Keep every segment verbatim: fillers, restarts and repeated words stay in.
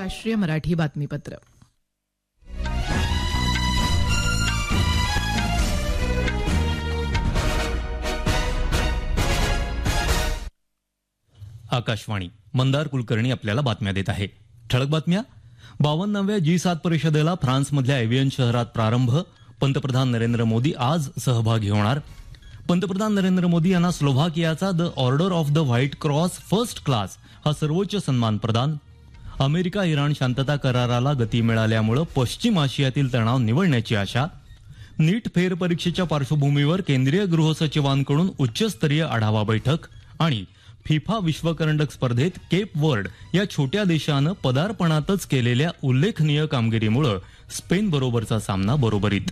राष्ट्रीय मराठी बातमीपत्र. आकाशवाणी. मंदार कुलकर्णी आपल्याला बातम्या देत आहे. ठळक बातम्या. बावन्नाव्या जी सात परिषदेला फ्रान्समधल्या एव्हियन शहरात प्रारंभ. पंतप्रधान नरेंद्र मोदी आज सहभागी होणार. पंतप्रधान नरेंद्र मोदी यांना स्लोव्हाकियाचा the order of the white cross first class हा सर्वोच्च सन्मान प्रदान. अमेरिका इराण शांतता कराराला गती मिळाल्यामुळे पश्चिम आशियातील तणाव निवळण्याची आशा. नीट फेरपरीक्षेच्या पार्श्वभूमीवर केंद्रीय गृहसचिवांकडून उच्चस्तरीय आढावा बैठक. आणि फिफा विश्वकरंडक स्पर्धेत केप वर्ड या छोट्या देशानं पदार्पणातच केलेल्या उल्लेखनीय कामगिरीमुळे स्पेन बरोबरचा सामना बरोबरीत.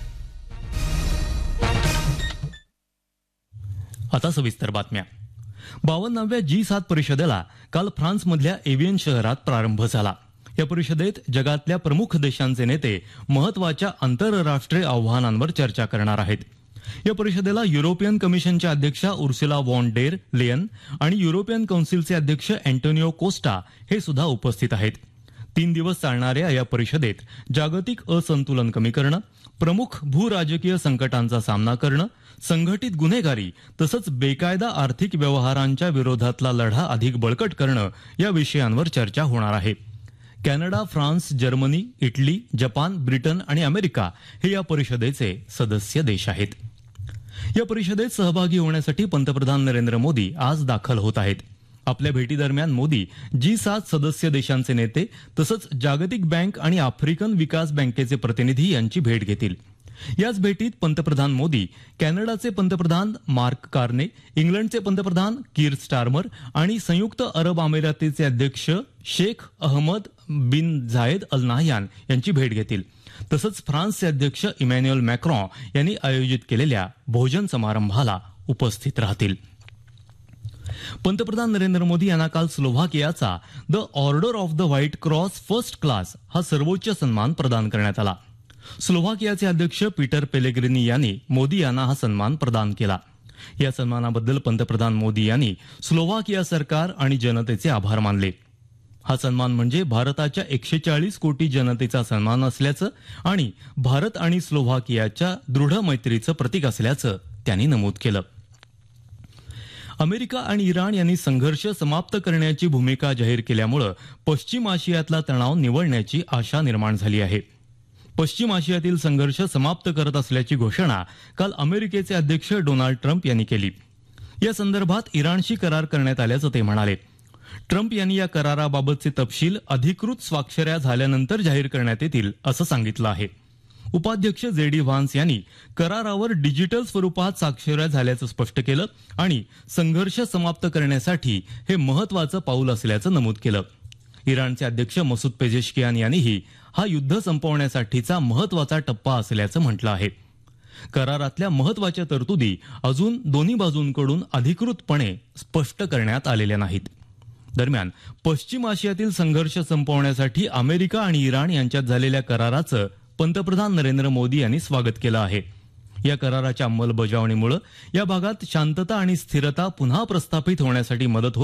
आता सविस्तर बातम्या. बावन्नाव्या जी सात परिषदेला काल फ्रान्समधल्या एव्हियन शहरात प्रारंभ झाला. या परिषदेत जगातल्या प्रमुख देशांचे नेते महत्वाच्या आंतरराष्ट्रीय आव्हानांवर चर्चा करणार आहेत. या परिषदेला युरोपियन कमिशनच्या अध्यक्षा उर्सुला वॉन डेर लेयन आणि युरोपियन कौन्सिलचे अध्यक्ष अँटोनिओ कोस्टा हे सुद्धा उपस्थित आहेत. तीन दिवस चालणाऱ्या या परिषदेत जागतिक असंतुलन कमी करणं, प्रमुख भूराजकीय संकटांचा सामना करणं, संघटित गुन्हेगारी तसंच बेकायदा आर्थिक व्यवहारांच्या विरोधातला लढा अधिक बळकट करणं या विषयांवर चर्चा होणार आहे. Canada, France, Germany, Italy, Japan, Britain आणि अमेरिका हे या परिषदेचे सदस्य देश आहेत. या परिषदेत सहभागी होण्यासाठी पंतप्रधान नरेंद्र मोदी आज दाखल होत आहेत. आपल्या भेटीदरम्यान मोदी जी सात सदस्य देशांचे नेते तसंच जागतिक बँक आणि आफ्रिकन विकास बँकेचे प्रतिनिधी यांची भेट घेतील. याच भेटीत पंतप्रधान मोदी कॅनडाचे पंतप्रधान मार्क कार्ने, इंग्लंडचे पंतप्रधान कीर स्टारमर आणि संयुक्त अरब अमिरातीचे अध्यक्ष शेख अहमद बिन झायेद अल नाहयान यांची भेट घेतील. तसंच फ्रान्सचे अध्यक्ष इमॅन्युएल मॅक्रॉन यांनी आयोजित केलेल्या भोजन समारंभाला उपस्थित राहतील. पंतप्रधान नरेंद्र मोदी यांना काल स्लोव्हाकियाचा the order of the white cross first class हा सर्वोच्च सन्मान प्रदान करण्यात आला. स्लोव्हाकियाचे अध्यक्ष पीटर पेलेग्रिनी यांनी मोदी यांना हा सन्मान प्रदान केला. या सन्मानाबद्दल पंतप्रधान मोदी यांनी स्लोव्हाकिया सरकार आणि जनतेचे आभार मानले. हा सन्मान म्हणजे भारताच्या एकशे चाळीस कोटी जनतेचा सन्मान असल्याचं आणि भारत आणि स्लोव्हाकियाच्या दृढ मैत्रीचं प्रतीक असल्याचं त्यांनी नमूद केलं. अमेरिका आणि इराण यांनी संघर्ष समाप्त करण्याची भूमिका जाहीर केल्यामुळे पश्चिम आशियातला तणाव निवळण्याची आशा निर्माण झाली आहे. पश्चिम आशियातील संघर्ष समाप्त करत असल्याची घोषणा काल अमेरिकेचे अध्यक्ष डोनाल्ड ट्रम्प यांनी केली. या संदर्भात इराणशी करार करण्यात आल्याचं ते म्हणाले. ट्रम्प यांनी या कराराबाबतचे तपशील अधिकृत स्वाक्षऱ्या झाल्यानंतर जाहीर करण्यात येतील असं सांगितलं आहे. उपाध्यक्ष जे डी व्हान्स यांनी करारावर डिजिटल स्वरूपात स्वाक्षऱ्या झाल्याचं स्पष्ट केलं आणि संघर्ष समाप्त करण्यासाठी हे महत्वाचं पाऊल असल्याचं नमूद केलं. इराणचे अध्यक्ष मसूद पेजेशकियान यांनीही हा युद्ध संपवण्यासाठीचा महत्वाचा टप्पा असल्याचं म्हटलं आहे. करारातल्या महत्वाच्या तरतुदी अजून दोन्ही बाजूंकडून अधिकृतपणे स्पष्ट करण्यात आलेल्या नाहीत. दरम्यान पश्चिम आशियातील संघर्ष संपवण्यासाठी अमेरिका आणि इराण यांच्यात झालेल्या कराराचं पंतप्रधान नरेंद्र मोदी यांनी स्वागत केलं आहे. या कराराच्या अंमलबजावणीमुळे या भागात शांतता आणि स्थिरता पुन्हा प्रस्थापित होण्यासाठी मदत होईल